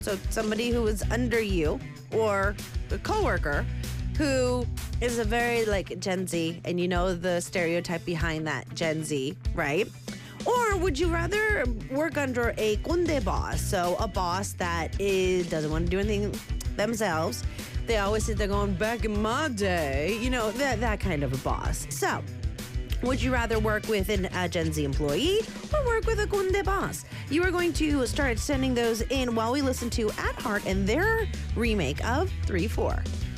So somebody who is under you or a coworker who is a very like Gen Z, and you know the stereotype behind that Gen Z, right? Or would you rather work under a conde boss, so a boss that doesn't want to do anything themselves? They always sit there going, back in my day, you know, that kind of a boss. So would you rather work with a Gen Z employee or work with a conde boss? You are going to start sending those in while we listen to At Heart and their remake of 3-4.